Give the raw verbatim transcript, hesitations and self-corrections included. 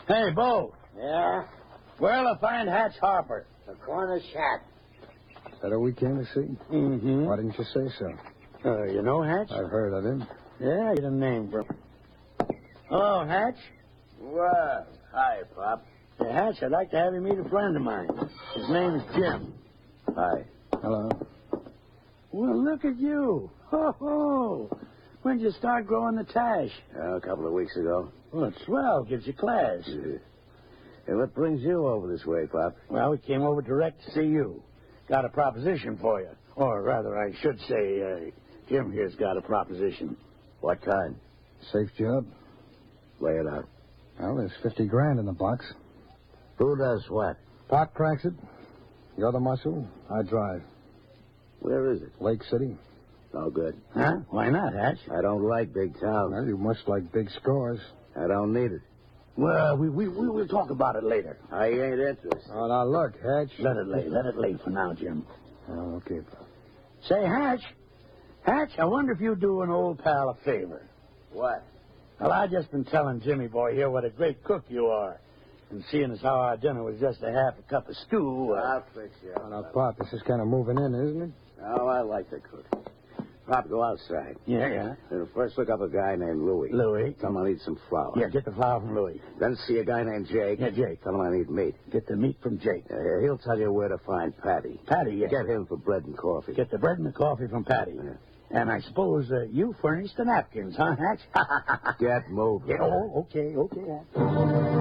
Hey, Bo. Yeah? Where'll I find Hatch Harper? The corner shack. Is that who we came to see? Mm-hmm. Why didn't you say so? Uh, you know Hatch? I've heard of him. Yeah, you get a name from. Hello, Hatch. Well, hi, Pop. Hey, Hatch, I'd like to have you meet a friend of mine. His name is Jim. Hi. Hello. Well, look at you. Ho, ho. When'd you start growing the tash? Uh, a couple of weeks ago. Well, it's swell. Gives you class. Uh, hey, what brings you over this way, Pop? Well, we came over direct to see you. Got a proposition for you. Or rather, I should say, uh, Jim here's got a proposition. What kind? Safe job? Lay it out. Well, there's fifty grand in the box. Who does what? Pop cracks it. You're the muscle. I drive. Where is it? Lake City. No good. Huh? Why not, Hatch? I don't like big towns. Well, you must like big scores. I don't need it. Well, we, we, we will talk about it later. I ain't interested. Oh, now look, Hatch. Let it lay. Let it lay for now, Jim. Oh, okay, Pop. Say, Hatch. Hatch, I wonder if you'd do an old pal a favor. What? Well, I just been telling Jimmy boy here what a great cook you are. And seeing as how our dinner was just a half a cup of stew... Uh... I'll fix you. Oh, now, Pop, this is kind of moving in, isn't it? Oh, I like to cook. Pop, go outside. Yeah, yeah. And first look up a guy named Louie. Louie. Tell him I need some flour. Yeah, get the flour from Louie. Then see a guy named Jake. Yeah, Jake. Tell him I need meat. Get the meat from Jake. Uh, he'll tell you where to find Patty. Patty, yeah. Get him for bread and coffee. Get the bread and the coffee from Patty. Yeah. And I suppose uh, you furnish the napkins, huh, Hatch? Get moving. Yeah, oh, okay, okay, Hatch.